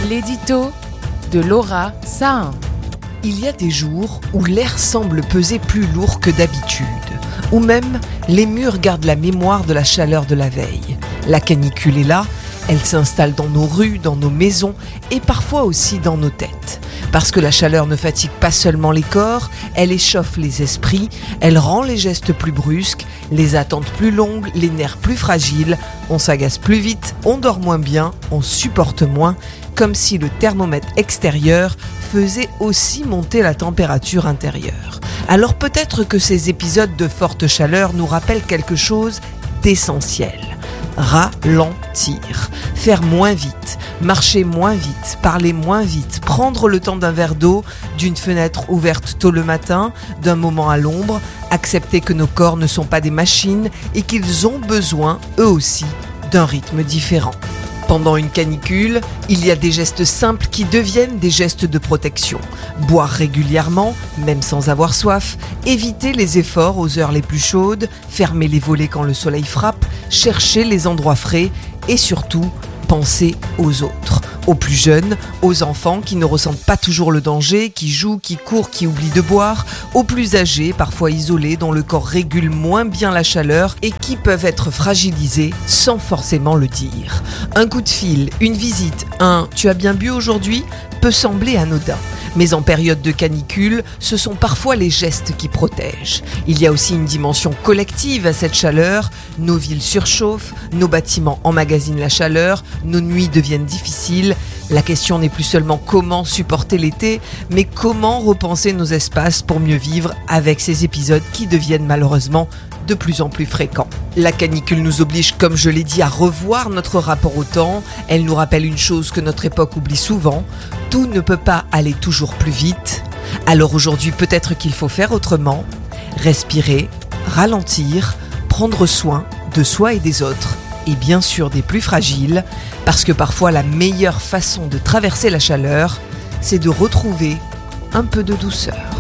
L'édito de Laura Sahin. Il y a des jours où l'air semble peser plus lourd que d'habitude, ou même les murs gardent la mémoire de la chaleur de la veille. La canicule est là, elle s'installe dans nos rues, dans nos maisons et parfois aussi dans nos têtes. Parce que la chaleur ne fatigue pas seulement les corps, elle échauffe les esprits, elle rend les gestes plus brusques, les attentes plus longues, les nerfs plus fragiles, on s'agace plus vite, on dort moins bien, on supporte moins, comme si le thermomètre extérieur faisait aussi monter la température intérieure. Alors peut-être que ces épisodes de forte chaleur nous rappellent quelque chose d'essentiel. Ralentir, faire moins vite, marcher moins vite, parler moins vite, prendre le temps d'un verre d'eau, d'une fenêtre ouverte tôt le matin, d'un moment à l'ombre, accepter que nos corps ne sont pas des machines et qu'ils ont besoin, eux aussi, d'un rythme différent. Pendant une canicule, il y a des gestes simples qui deviennent des gestes de protection. Boire régulièrement, même sans avoir soif, éviter les efforts aux heures les plus chaudes, fermer les volets quand le soleil frappe, chercher les endroits frais et surtout, penser aux autres. Aux plus jeunes, aux enfants qui ne ressentent pas toujours le danger, qui jouent, qui courent, qui oublient de boire, aux plus âgés, parfois isolés, dont le corps régule moins bien la chaleur et qui peuvent être fragilisés sans forcément le dire. Un coup de fil, une visite, un « tu as bien bu aujourd'hui ?» peut sembler anodin. Mais en période de canicule, ce sont parfois les gestes qui protègent. Il y a aussi une dimension collective à cette chaleur. Nos villes surchauffent, nos bâtiments emmagasinent la chaleur, nos nuits deviennent difficiles. La question n'est plus seulement comment supporter l'été, mais comment repenser nos espaces pour mieux vivre avec ces épisodes qui deviennent malheureusement de plus en plus fréquents. La canicule nous oblige, comme je l'ai dit, à revoir notre rapport au temps. Elle nous rappelle une chose que notre époque oublie souvent. Tout ne peut pas aller toujours plus vite. Alors aujourd'hui, peut-être qu'il faut faire autrement. Respirer, ralentir, prendre soin de soi et des autres. Et bien sûr des plus fragiles. Parce que parfois, la meilleure façon de traverser la chaleur, c'est de retrouver un peu de douceur.